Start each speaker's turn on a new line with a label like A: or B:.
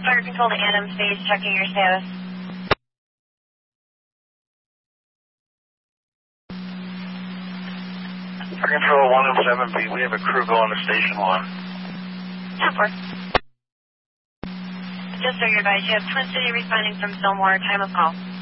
A: Fire Control to Adams Base, checking your status.
B: Fire Control 107B, we have a crew going to Station 1.
A: 10-4. Just so you're advised, you have Twin City responding from Fillmore, time of call.